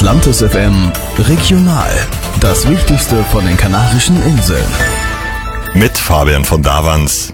Atlantis FM Regional. Das Wichtigste von den Kanarischen Inseln. Mit Fabian von Davans.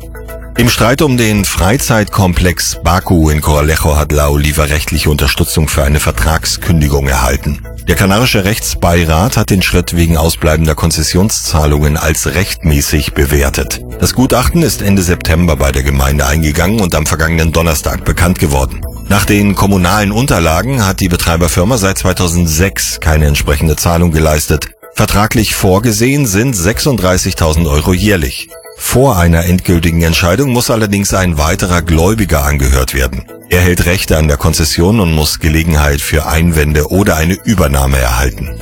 Im Streit um den Freizeitkomplex Baku in Corralejo hat Lau rechtliche Unterstützung für eine Vertragskündigung erhalten. Der kanarische Rechtsbeirat hat den Schritt wegen ausbleibender Konzessionszahlungen als rechtmäßig bewertet. Das Gutachten ist Ende September bei der Gemeinde eingegangen und am vergangenen Donnerstag bekannt geworden. Nach den kommunalen Unterlagen hat die Betreiberfirma seit 2006 keine entsprechende Zahlung geleistet. Vertraglich vorgesehen sind 36.000 Euro jährlich. Vor einer endgültigen Entscheidung muss allerdings ein weiterer Gläubiger angehört werden. Er hält Rechte an der Konzession und muss Gelegenheit für Einwände oder eine Übernahme erhalten.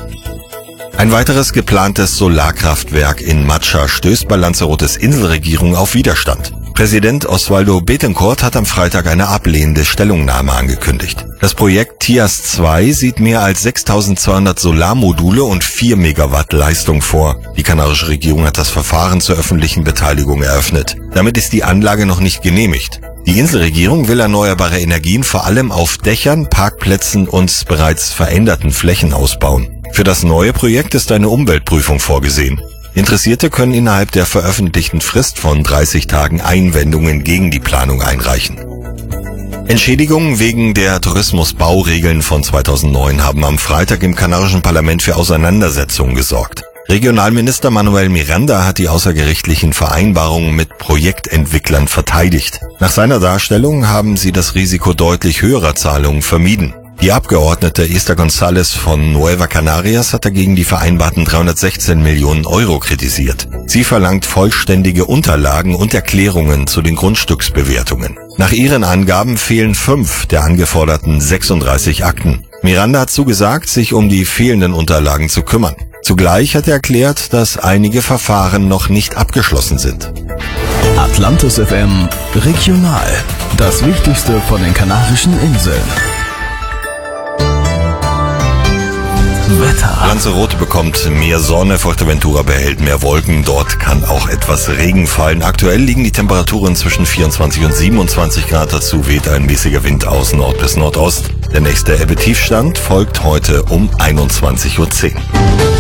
Ein weiteres geplantes Solarkraftwerk in Matscha stößt bei Lanzarotes Inselregierung auf Widerstand. Präsident Osvaldo Betancourt hat am Freitag eine ablehnende Stellungnahme angekündigt. Das Projekt TIAS 2 sieht mehr als 6.200 Solarmodule und 4 Megawatt Leistung vor. Die kanarische Regierung hat das Verfahren zur öffentlichen Beteiligung eröffnet. Damit ist die Anlage noch nicht genehmigt. Die Inselregierung will erneuerbare Energien vor allem auf Dächern, Parkplätzen und bereits veränderten Flächen ausbauen. Für das neue Projekt ist eine Umweltprüfung vorgesehen. Interessierte können innerhalb der veröffentlichten Frist von 30 Tagen Einwendungen gegen die Planung einreichen. Entschädigungen wegen der Tourismusbauregeln von 2009 haben am Freitag im kanarischen Parlament für Auseinandersetzungen gesorgt. Regionalminister Manuel Miranda hat die außergerichtlichen Vereinbarungen mit Projektentwicklern verteidigt. Nach seiner Darstellung haben sie das Risiko deutlich höherer Zahlungen vermieden. Die Abgeordnete Esther González von Nueva Canarias hat dagegen die vereinbarten 316 Millionen Euro kritisiert. Sie verlangt vollständige Unterlagen und Erklärungen zu den Grundstücksbewertungen. Nach ihren Angaben fehlen 5 der angeforderten 36 Akten. Miranda hat zugesagt, sich um die fehlenden Unterlagen zu kümmern. Zugleich hat er erklärt, dass einige Verfahren noch nicht abgeschlossen sind. Atlantis FM Regional. Das Wichtigste von den Kanarischen Inseln. Wetter. Lanzarote bekommt mehr Sonne, Fuerteventura behält mehr Wolken, dort kann auch etwas Regen fallen. Aktuell liegen die Temperaturen zwischen 24 und 27 Grad, dazu weht ein mäßiger Wind aus Nord bis Nordost. Der nächste Ebbe-Tiefstand folgt heute um 21:10 Uhr.